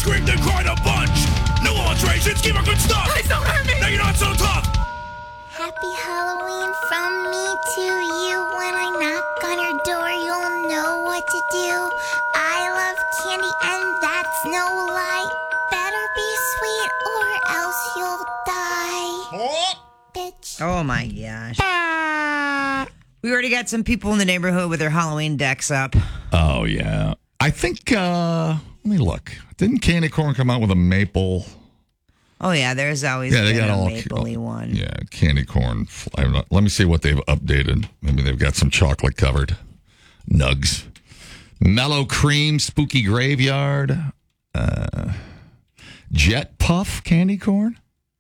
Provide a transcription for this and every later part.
screamed and cried a bunch. No alterations, keep our good stuff. Please don't hurt me. Now you're not so tough. Happy Halloween from me to you. When I knock on your door, you'll know what to do. I love candy, and that's no lie. Better be sweet, or else you'll die. Bitch. Oh my gosh. We already got some people in the neighborhood with their Halloween decks up. Oh, yeah. I think, let me look. Didn't Candy Corn come out with a maple? Oh, yeah, there's always Yeah, they been got a all mapley one. Yeah, Candy Corn. Let me see what they've updated. Maybe they've got some chocolate covered nugs. Mellow Cream, Spooky Graveyard, Jet Puff Candy Corn.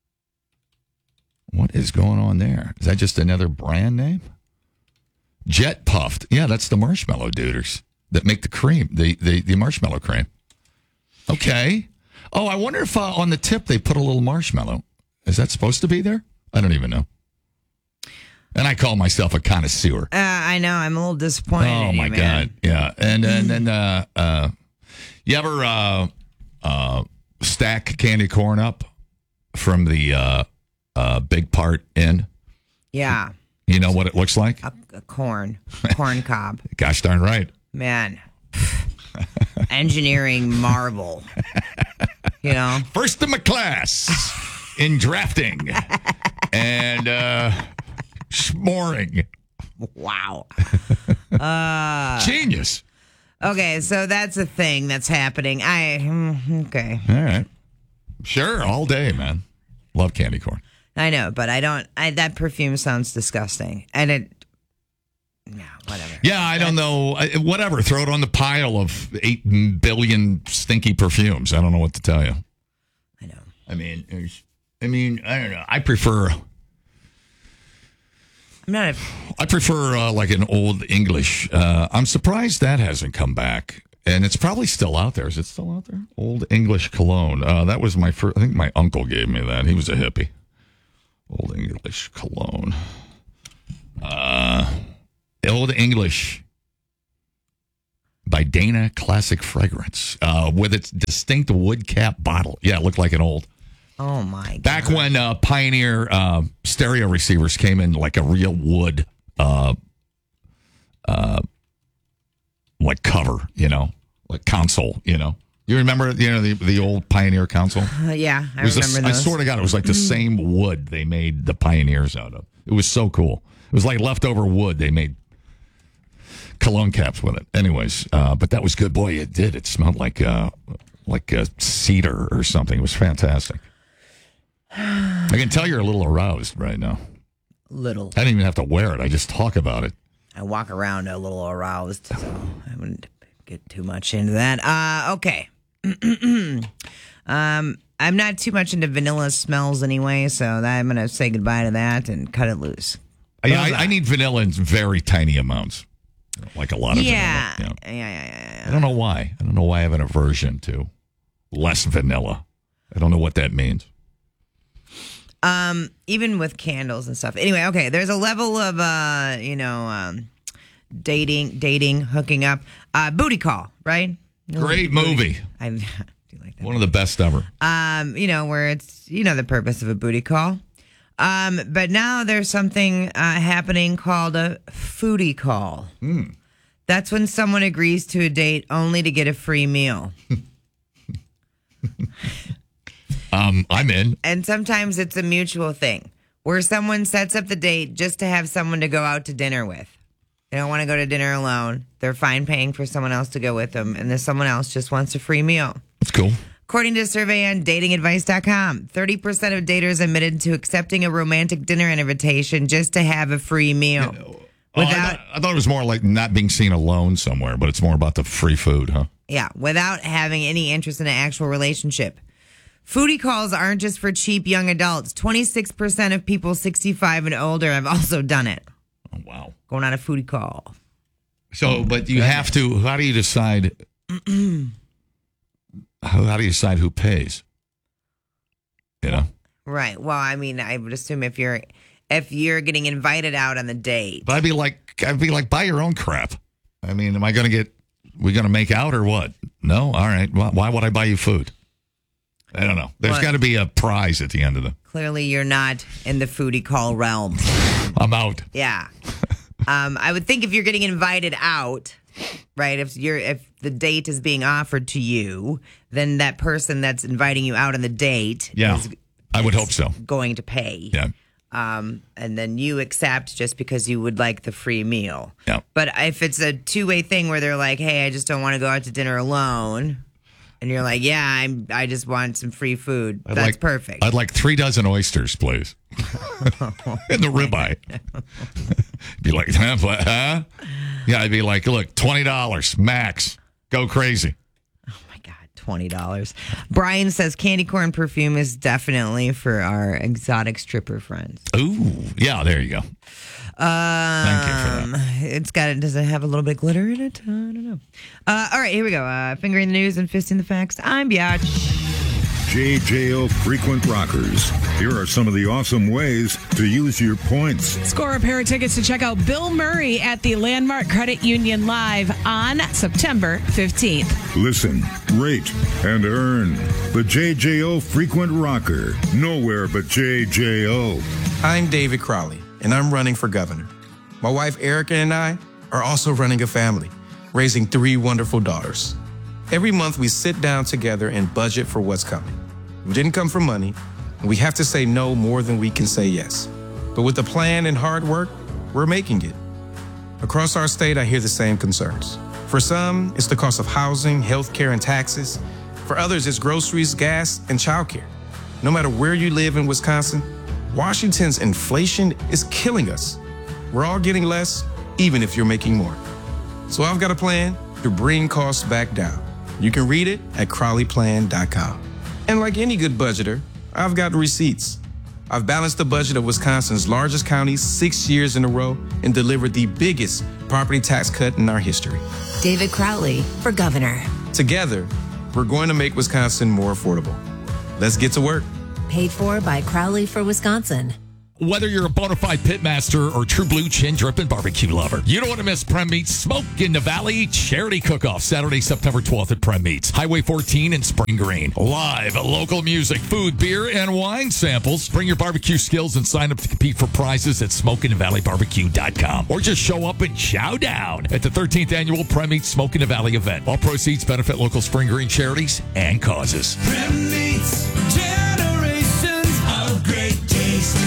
What is going on there? Is that just another brand name? Jet Puffed. Yeah, that's the marshmallow duders that make the cream, the marshmallow cream. Okay. Oh, I wonder if on the tip they put a little marshmallow. Is that supposed to be there? I don't even know. And I call myself a connoisseur. I know. I'm a little disappointed. Oh, in my you, man. God. Yeah. And then you ever stack candy corn up from the Big Part Inn? Yeah. You know what it looks like? A corn cob. Gosh darn right. Man. Engineering marvel. You know? First in my class in drafting and s'moring. Wow. Genius. Okay, so that's a thing that's happening. Okay. All right. Sure, all day, man. Love candy corn. I know, but that perfume sounds disgusting. And whatever. Yeah, I don't know. Whatever. Throw it on the pile of 8 billion stinky perfumes. I don't know what to tell you. I know. I mean, I don't know. I prefer like an Old English. I'm surprised that hasn't come back. And it's probably still out there. Is it still out there? Old English cologne. That was my first. I think my uncle gave me that. He was a hippie. Old English cologne. Old English by Dana Classic Fragrance with its distinct wood cap bottle. Yeah, it looked like an old. Oh, my God. Back when Pioneer stereo receivers came in like a real wood like cover, like console, You remember, the old Pioneer console? Yeah, I remember those. I swear to God, it was like the same wood they made the Pioneers out of. It was so cool. It was like leftover wood. They made cologne caps with it. Anyways, but that was good. Boy, it did. It smelled like a cedar or something. It was fantastic. I can tell you're a little aroused right now. Little. I didn't even have to wear it. I just talk about it. I walk around a little aroused, so I wouldn't get too much into that. Okay. I'm not too much into vanilla smells anyway, so I'm going to say goodbye to that and cut it loose. I need vanilla in very tiny amounts, like a lot of vanilla. Yeah. I don't know why. I don't know why I have an aversion to less vanilla. I don't know what that means. Even with candles and stuff. Anyway, okay, there's a level of, dating, hooking up. Booty Call, right? Great movie. I do like that. One of the best ever. Where it's, the purpose of a booty call. But now there's something happening called a foodie call. That's when someone agrees to a date only to get a free meal. I'm in. And sometimes it's a mutual thing where someone sets up the date just to have someone to go out to dinner with. They don't want to go to dinner alone. They're fine paying for someone else to go with them, and then someone else just wants a free meal. That's cool. According to a survey on datingadvice.com, 30% of daters admitted to accepting a romantic dinner invitation just to have a free meal. I thought it was more like not being seen alone somewhere, but it's more about the free food, huh? Yeah, without having any interest in an actual relationship. Foodie calls aren't just for cheap young adults. 26% of people 65 and older have also done it. Oh, wow. Going on a foodie call. So, but you have to, how do you decide, how do you decide who pays? Right. Well, I mean, I would assume if you're getting invited out on the date. But I'd be like, buy your own crap. I mean, we going to make out or what? No? All right. Well, why would I buy you food? I don't know. There's What? got to be a prize at the end of the. Clearly, you're not in the foodie call realm. I'm out. Yeah. I would think if you're getting invited out, right? If the date is being offered to you, then that person that's inviting you out on the date Yeah, is I would hope so. going to pay. Yeah. And then you accept just because you would like the free meal. Yeah. But if it's a two-way thing where they're like, "Hey, I just don't want to go out to dinner alone," and you're like, "Yeah, I just want some free food," that's perfect. I'd like 3 dozen oysters, please. And the ribeye. Be like, huh? Yeah, I'd be like, look, $20 max. Go crazy. $20. Brian says candy corn perfume is definitely for our exotic stripper friends. Ooh, yeah, there you go. Thank you for that. Does it have a little bit of glitter in it? I don't know. All right, here we go. Fingering the news and fisting the facts. I'm Biatch. JJO Frequent Rockers. Here are some of the awesome ways to use your points. Score a pair of tickets to check out Bill Murray at the Landmark Credit Union Live on September 15th. Listen, rate, and earn. The JJO Frequent Rocker. Nowhere but JJO. I'm David Crowley, and I'm running for governor. My wife Erica and I are also running a family, raising 3 wonderful daughters. Every month we sit down together and budget for what's coming. We didn't come for money, and we have to say no more than we can say yes. But with a plan and hard work, we're making it. Across our state, I hear the same concerns. For some, it's the cost of housing, healthcare, and taxes. For others, it's groceries, gas, and childcare. No matter where you live in Wisconsin, Washington's inflation is killing us. We're all getting less, even if you're making more. So I've got a plan to bring costs back down. You can read it at CrowleyPlan.com. And like any good budgeter, I've got receipts. I've balanced the budget of Wisconsin's largest county 6 years in a row and delivered the biggest property tax cut in our history. David Crowley for governor. Together, we're going to make Wisconsin more affordable. Let's get to work. Paid for by Crowley for Wisconsin. Whether you're a bona fide pitmaster or true blue chin dripping barbecue lover, you don't want to miss Prem Meats Smoke in the Valley Charity Cook-Off, Saturday, September 12th at Prem Meats, Highway 14 in Spring Green. Live local music, food, beer, and wine samples. Bring your barbecue skills and sign up to compete for prizes at SmokingTheValleyBarbecue.com. Or just show up and chow down at the 13th annual Prem Meats Smoke in the Valley event. All proceeds benefit local Spring Green charities and causes. Prem Meats, generations of great taste.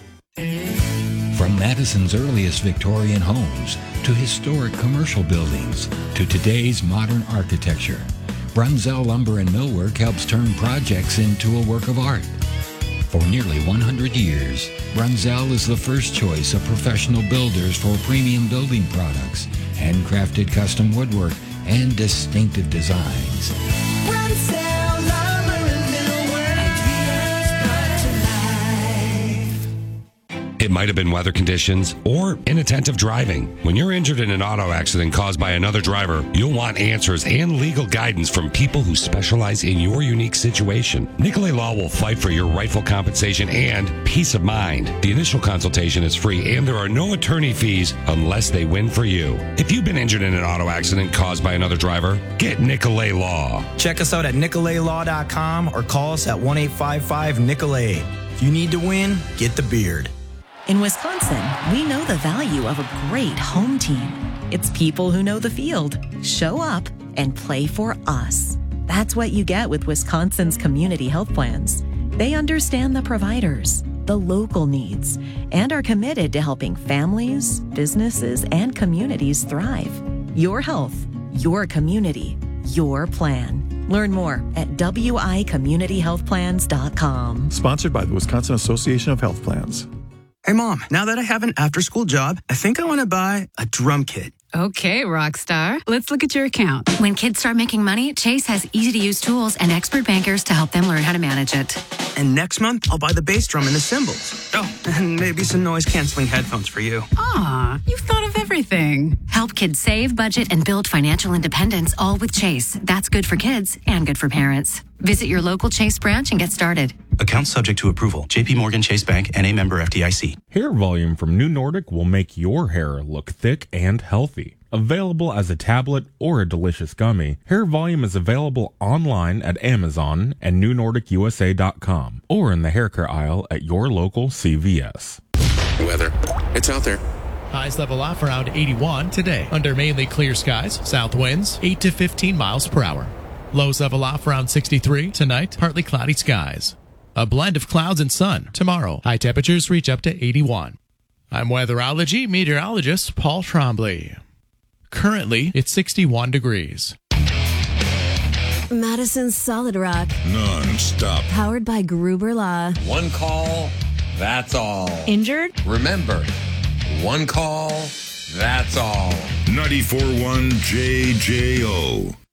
From Madison's earliest Victorian homes to historic commercial buildings to today's modern architecture, Brunzell Lumber and Millwork helps turn projects into a work of art. For nearly 100 years, Brunzell is the first choice of professional builders for premium building products, handcrafted custom woodwork, and distinctive designs. Brunzell Lumber and Millwork, ideas brought to life. It might have been weather conditions or inattentive driving. When you're injured in an auto accident caused by another driver, you'll want answers and legal guidance from people who specialize in your unique situation. Nicolay Law will fight for your rightful compensation and peace of mind. The initial consultation is free and there are no attorney fees unless they win for you. If you've been injured in an auto accident caused by another driver, get Nicolay Law. Check us out at NicolayLaw.com or call us at 1-855-NICOLAY. If you need to win, get the beard. In Wisconsin, we know the value of a great home team. It's people who know the field, show up, and play for us. That's what you get with Wisconsin's community health plans. They understand the providers, the local needs, and are committed to helping families, businesses, and communities thrive. Your health, your community, your plan. Learn more at wicommunityhealthplans.com. Sponsored by the Wisconsin Association of Health Plans. Hey, Mom, now that I have an after-school job, I think I want to buy a drum kit. Okay, Rockstar. Let's look at your account. When kids start making money, Chase has easy-to-use tools and expert bankers to help them learn how to manage it. And next month, I'll buy the bass drum and the cymbals. Oh, and maybe some noise-canceling headphones for you. Aw, you've thought of everything. Help kids save, budget, and build financial independence, all with Chase. That's good for kids and good for parents. Visit your local Chase branch and get started. Account subject to approval. J.P. Morgan Chase Bank, N.A. member FDIC. Hair volume from New Nordic will make your hair look thick and healthy. Available as a tablet or a delicious gummy, Hair Volume is available online at Amazon and NewNordicUSA.com or in the hair care aisle at your local CVS. Weather. It's out there. Highs level off around 81 today under mainly clear skies. South winds 8 to 15 miles per hour. Lows level off around 63 tonight. Partly cloudy skies. A blend of clouds and sun tomorrow. High temperatures reach up to 81. I'm weatherology meteorologist Paul Trombley. Currently, it's 61 degrees. Madison's Solid Rock. Non-stop. Powered by Gruber Law. One call, that's all. Injured? Remember, one call, that's all. 94.1 JJO.